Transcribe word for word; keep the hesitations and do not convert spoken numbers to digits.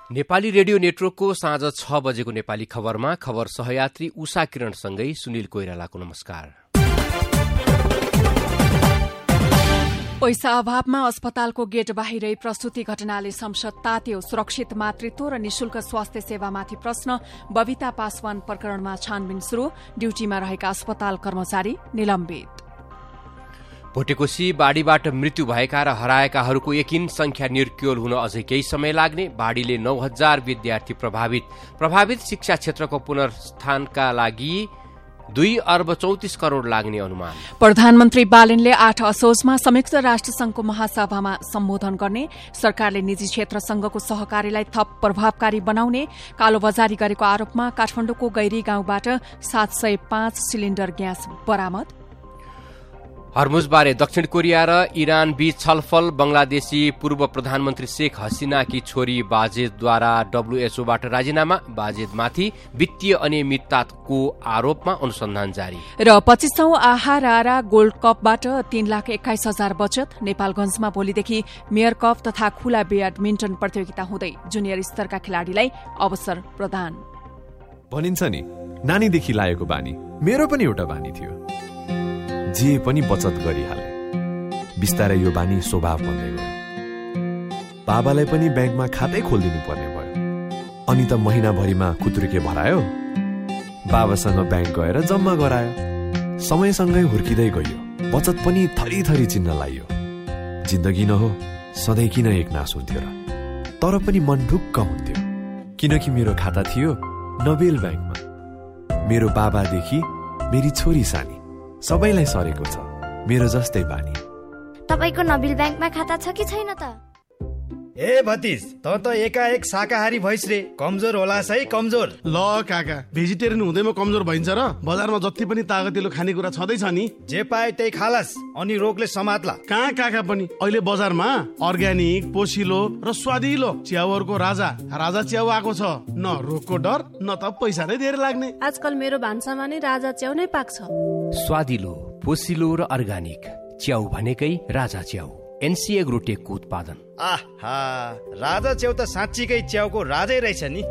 Nepali radio नेटवर्कको साँझ छ बजेको नेपाली खबरमा खबर सहयात्री उषा किरणसँगै सुनिल कोइरालाको नमस्कार। पैसा अभावमा अस्पतालको गेट बाहिरै प्रस्तुति घटनाले संसद तात्यो। सुरक्षित मातृत्व र निशुल्क स्वास्थ्य सेवामाथि प्रश्न। बबिता पासवान प्रकरणमा छानबिन शुरू। ड्यूटीमा रहेका अस्पताल कर्मचारी निलम्बित। भोटेकोशी बाढ़ीबाट मृत्यु भएका र हराएकाहरूको यकिन संख्या निर्क्योल हुन अझै केही समय लाग्ने। बाढ़ीले नौ हजार विद्यार्थी प्रभावित। प्रभावित शिक्षा क्षेत्रको पुनर्स्थानका लागि दुई अर्ब चौतिस करोड़ लाग्ने अनुमान। प्रधानमन्त्री बालेनले आठ असोजमा संयुक्त राष्ट्रसंघको महासभामा सम्बोधन गर्ने। सरकारले निजी क्षेत्रसँगको सहकारीलाई थप प्रभावकारी बनाउने। कालोबजारी गरेको आरोपमा काठमाडौँको गैरी गाउँबाट सात सय पाँच सिलिण्डर ग्यास बरामद। हर्मुजबारे दक्षिण कोरिया र इरान बीच छलफल। बंगलादेशी पूर्व प्रधानमन्त्री शेख हसिनाकी छोरी बाजेदद्वारा डब्ल्यूएचओबाट राजीनामा। बाजेदमाथि वित्तीय अनियमितताको आरोपमा अनुसन्धान जारी। र पच्चीसौं आहारारा गोल्ड कपबाट तीन लाख एक्काइस हजार बचत। नेपालगंजमा भोलिदेखि मेयर कप तथा खुला ब्याडमिन्टन प्रतियोगिता हुँदै जुनियर स्तरका खेलाड़ीलाई अवसर प्रदान। भनिन्छ नि, नानीदेखि लागेको बानी मेरो पनि एउटा बानी थियो, जे पनि बचत गरिहाले। बिस्तारै यो बानी स्वभाव बन्दै गयो। बाबालाई पनि ब्याङ्कमा खातै खोलिदिनु पर्ने भयो। अनि त महिनाभरिमा खुत्रुके भरायो। बाबासँग ब्याङ्क गएर जम्मा गरायो। समयसँगै हुर्किँदै गयो। बचत पनि थरी थरी चिन्न लाइयो। जिन्दगी न हो, सधैँ किन एक नास हुन्थ्यो र? तर पनि मन ढुक्क हुन्थ्यो, किनकि मेरो खाता थियो नोबेल ब्याङ्कमा। मेरो बाबादेखि मेरी छोरी सानी सबैलाई सरेको छ मेरो जस्तै बानी। तपाईको नोबेल ब्याङ्कमा खाता छ कि छैन त? ए भतिज, त त एकाएक शाकाहारी भइस रे। कमजोर होला है, कमजोर। ल काका, भेजिटेरियन हुँदैमा कमजोर भइन्छ र? बजारमा जति पनि तागतिलो खानेकुरा छँदैछ नि, जे पाए त्यही खालास, अनि रोगले समात्ला। कहाँ काका पनि अहिले बजारमा अर्ग्यानिक, पोसिलो र स्वादिलो च्याउहरूको राजा राजा च्याउ आएको छ। न रोगको डर, न त पैसा नै धेरै लाग्ने। आजकल मेरो भान्सामा नै राजा च्याउ नै पाक्छ। स्वादिलो, पोसिलो र अर्ग्यानिक च्याउ भनेकै राजा च्याउ। एनसी एग्रोटेकको उत्पादन। आहा, राजा च्याउ त साँच्चीकै च्याउको राजै रहेछ नि।